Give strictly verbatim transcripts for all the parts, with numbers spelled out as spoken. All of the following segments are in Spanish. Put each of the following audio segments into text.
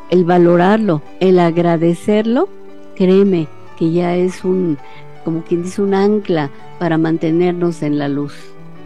el valorarlo, el agradecerlo, créeme que ya es un, como quien dice, un ancla para mantenernos en la luz.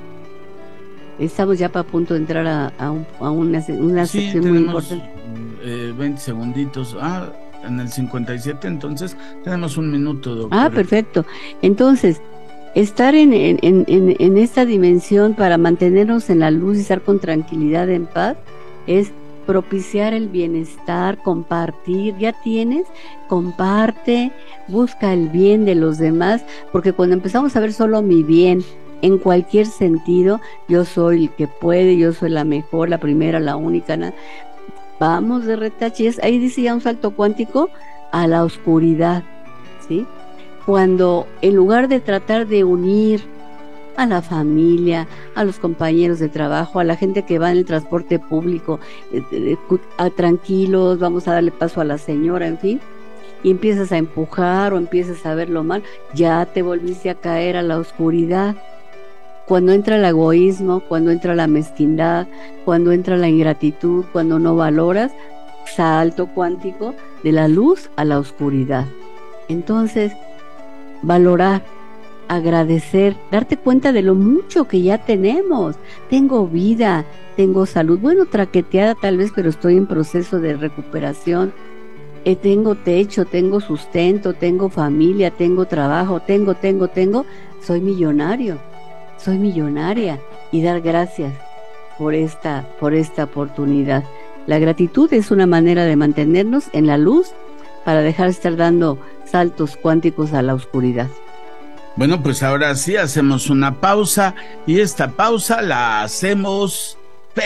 Estamos ya para punto de entrar a, a, un, a una, una sí, sección muy importante. Eh, veinte segunditos. Ah, en el cincuenta y siete, entonces tenemos un minuto, doctora. Ah, perfecto. Entonces, estar en, en, en, en esta dimensión para mantenernos en la luz y estar con tranquilidad, en paz, es propiciar el bienestar, compartir. Ya tienes, comparte, busca el bien de los demás, porque cuando empezamos a ver solo mi bien, en cualquier sentido, yo soy el que puede, yo soy la mejor, la primera, la única, ¿no? Vamos de retaches, ahí dice ya un salto cuántico a la oscuridad, ¿sí? Cuando en lugar de tratar de unir a la familia, a los compañeros de trabajo, a la gente que va en el transporte público, eh, a tranquilos, vamos a darle paso a la señora, en fin, y empiezas a empujar o empiezas a verlo mal, ya te volviste a caer a la oscuridad. Cuando entra el egoísmo, cuando entra la mezquindad, cuando entra la ingratitud, cuando no valoras, salto cuántico de la luz a la oscuridad. Entonces, valorar, agradecer, darte cuenta de lo mucho que ya tenemos. Tengo vida, tengo salud, bueno, traqueteada tal vez, pero estoy en proceso de recuperación. Eh, tengo techo, tengo sustento, tengo familia, tengo trabajo, tengo, tengo, tengo, soy millonario. Soy millonaria, y dar gracias por esta, por esta oportunidad. La gratitud es una manera de mantenernos en la luz para dejar de estar dando saltos cuánticos a la oscuridad. Bueno, pues ahora sí hacemos una pausa, y esta pausa la hacemos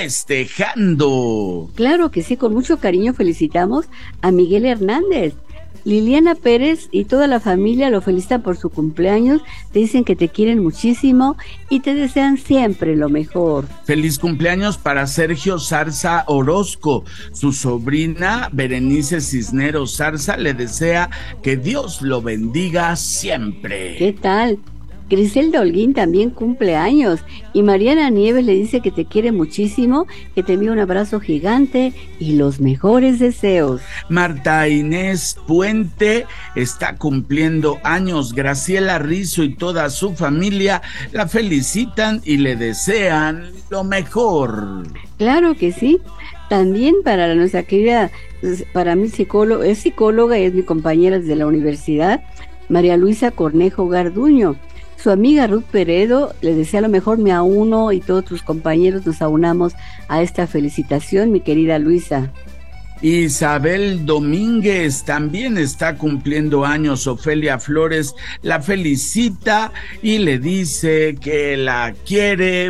festejando. Claro que sí, con mucho cariño felicitamos a Miguel Hernández. Liliana Pérez y toda la familia lo felicitan por su cumpleaños, te dicen que te quieren muchísimo y te desean siempre lo mejor. Feliz cumpleaños para Sergio Zarza Orozco. Su sobrina Berenice Cisneros Zarza le desea que Dios lo bendiga siempre. ¿Qué tal? Griselda Holguín también cumple años y Mariana Nieves le dice que te quiere muchísimo, que te envía un abrazo gigante y los mejores deseos. Marta Inés Puente está cumpliendo años. Graciela Rizzo y toda su familia la felicitan y le desean lo mejor. Claro que sí. También para nuestra querida, para mí psicóloga, es psicóloga y es mi compañera desde la universidad, María Luisa Cornejo Garduño. Su amiga Ruth Peredo le desea lo mejor, me auno y todos tus compañeros nos aunamos a esta felicitación, mi querida Luisa. Isabel Domínguez también está cumpliendo años. Ofelia Flores la felicita y le dice que la quiere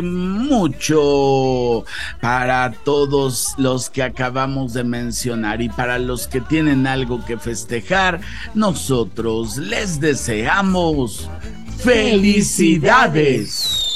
mucho. Para todos los que acabamos de mencionar y para los que tienen algo que festejar, nosotros les deseamos ¡felicidades!